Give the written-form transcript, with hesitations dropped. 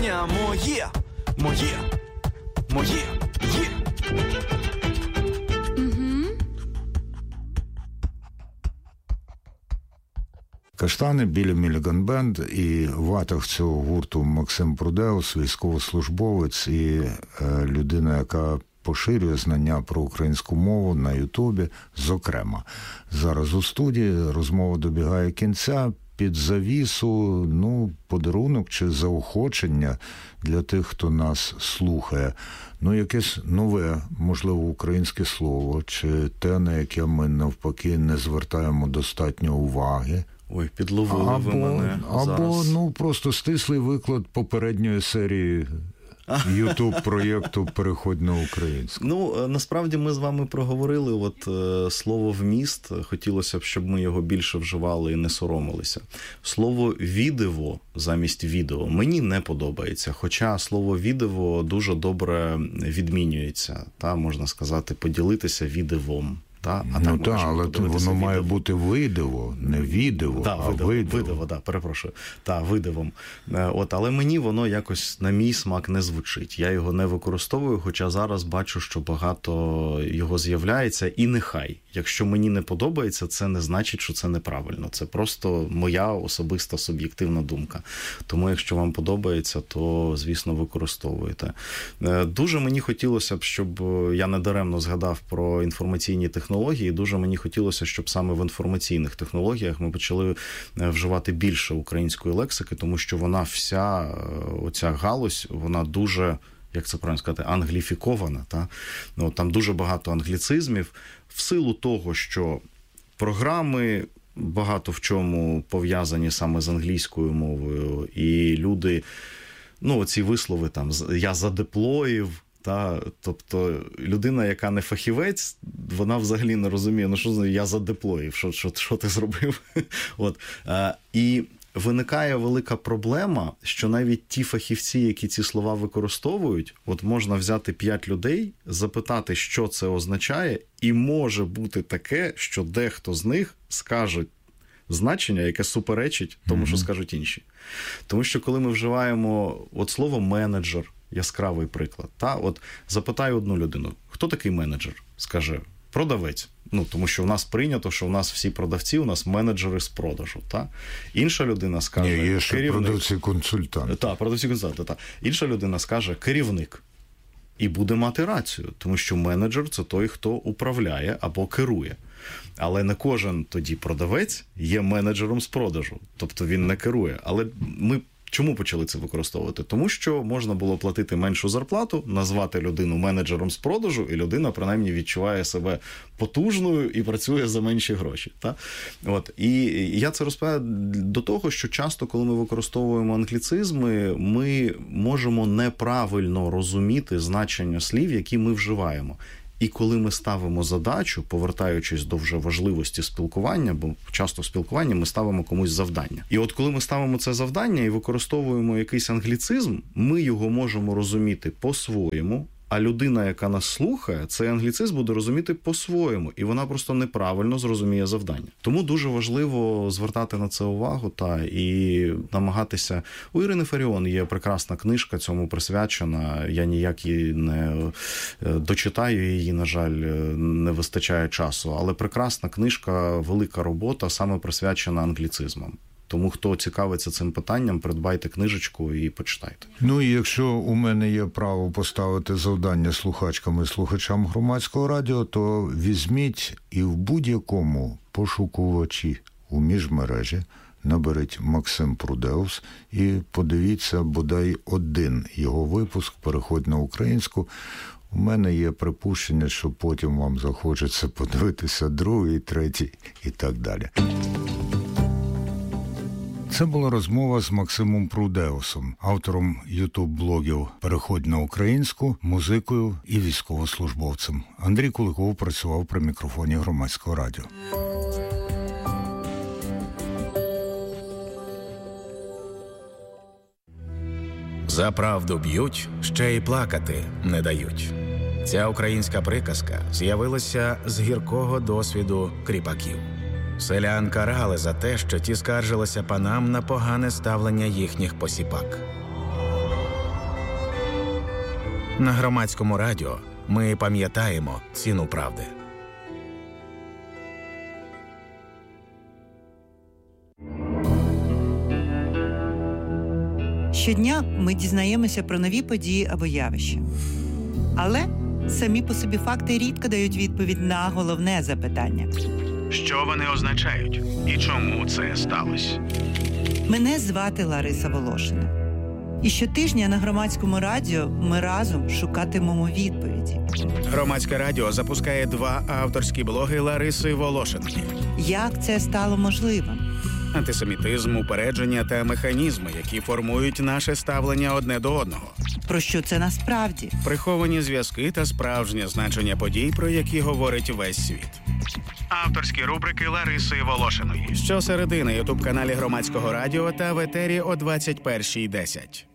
визнання моє, моє, моє, є. Каштани, Білі Міліган Бенд, і ватаг цього гурту Максим Прудеус, військовослужбовець і людина, яка поширює знання про українську мову на Ютубі, зокрема. Зараз у студії розмова добігає кінця. Під завісу, подарунок чи заохочення для тих, хто нас слухає. Якесь нове, можливо, українське слово, чи те, на яке ми навпаки не звертаємо достатньо уваги. Ой, підловили ви мене зараз. Або, просто стислий виклад попередньої серії Ютуб-проєкту «Переходь на українську». Насправді ми з вами проговорили слово «вміст». Хотілося б, щоб ми його більше вживали і не соромилися. Слово «відео» замість «відео» мені не подобається. Хоча слово «відео» дуже добре відмінюється. Можна сказати, поділитися відевом. Але воно має бути видиво, не відео, а видиво. Перепрошую. Видивом. Але мені воно якось на мій смак не звучить. Я його не використовую, хоча зараз бачу, що багато його з'являється, і нехай. Якщо мені не подобається, це не значить, що це неправильно. Це просто моя особиста суб'єктивна думка. Тому, якщо вам подобається, то, звісно, використовуєте. Дуже мені хотілося б, щоб я недаремно згадав про інформаційні технології, дуже мені хотілося, щоб саме в інформаційних технологіях ми почали вживати більше української лексики, тому що вона вся, оця галузь, вона дуже, як це правильно сказати, англіфікована. Там дуже багато англіцизмів, в силу того, що програми багато в чому пов'язані саме з англійською мовою, і люди, оці вислови «я задеплоїв», тобто людина, яка не фахівець, вона взагалі не розуміє, що я задеплоїв, що ти зробив. І виникає велика проблема, що навіть ті фахівці, які ці слова використовують, можна взяти 5 людей, запитати, що це означає, і може бути таке, що дехто з них скаже значення, яке суперечить тому, що скажуть інші. Тому що коли ми вживаємо слово «менеджер», яскравий приклад, запитаю одну людину, хто такий менеджер? Скаже, продавець. Тому що в нас прийнято, що в нас всі продавці, у нас менеджери з продажу. Інша людина скаже, є ще керівник. продавці-консультанти. Продавці-консультанти. Інша людина скаже, керівник. І буде мати рацію, тому що менеджер – це той, хто управляє або керує. Але не кожен тоді продавець є менеджером з продажу. Тобто він не керує. Але ми чому почали це використовувати? Тому що можна було платити меншу зарплату, назвати людину менеджером з продажу, і людина, принаймні, відчуває себе потужною і працює за менші гроші. І я це розповідаю до того, що часто, коли ми використовуємо англіцизми, ми можемо неправильно розуміти значення слів, які ми вживаємо. І коли ми ставимо задачу, повертаючись до вже важливості спілкування, бо часто в спілкуванні ми ставимо комусь завдання. І коли ми ставимо це завдання і використовуємо якийсь англіцизм, ми його можемо розуміти по-своєму, а людина, яка нас слухає, цей англіцизм буде розуміти по-своєму, і вона просто неправильно зрозуміє завдання. Тому дуже важливо звертати на це увагу і намагатися. У Ірини Фаріон є прекрасна книжка, цьому присвячена. Я ніяк її не дочитаю, її, на жаль, не вистачає часу. Але прекрасна книжка, велика робота, саме присвячена англіцизмам. Тому, хто цікавиться цим питанням, придбайте книжечку і почитайте. І якщо у мене є право поставити завдання слухачкам і слухачам Громадського радіо, то візьміть і в будь-якому пошукувачі у міжмережі наберіть Максим Прудеус і подивіться бодай один його випуск «Переходь на українську». У мене є припущення, що потім вам захочеться подивитися другий, третій і так далі. Це була розмова з Максимом Прудеусом, автором ютуб-блогів «Переходь на українську», музикою і військовослужбовцем. Андрій Куликов працював при мікрофоні Громадського радіо. За правду б'ють, ще й плакати не дають. Ця українська приказка з'явилася з гіркого досвіду кріпаків. Селян карали за те, що ті скаржилися панам на погане ставлення їхніх посіпак. На Громадському радіо ми пам'ятаємо ціну правди. Щодня ми дізнаємося про нові події або явища. Але самі по собі факти рідко дають відповідь на головне запитання. Що вони означають? І чому це сталося? Мене звати Лариса Волошина. І щотижня на Громадському радіо ми разом шукатимемо відповіді. Громадське радіо запускає 2 авторські блоги Лариси Волошиної. Як це стало можливим? Антисемітизм, упередження та механізми, які формують наше ставлення одне до одного. Про що це насправді? Приховані зв'язки та справжнє значення подій, про які говорить весь світ. Авторські рубрики Лариси Волошиної. Щосереди на ютуб-каналі Громадського радіо та в етері о 21:10.